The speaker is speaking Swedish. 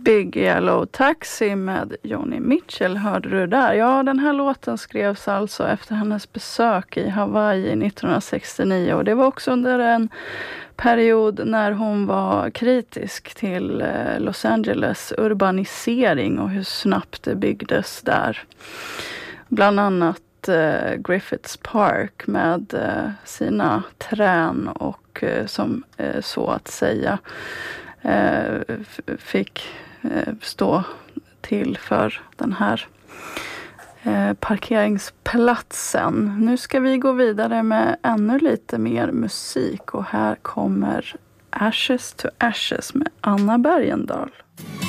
Big Yellow Taxi med Joni Mitchell hörde du där. Ja, den här låten skrevs alltså efter hennes besök i Hawaii 1969 och det var också under en period när hon var kritisk till Los Angeles urbanisering och hur snabbt det byggdes där. Bland annat Griffiths Park med sina trän och som så att säga fick stå till för den här parkeringsplatsen. Nu ska vi gå vidare med ännu lite mer musik och här kommer Ashes to Ashes med Anna Bergendahl.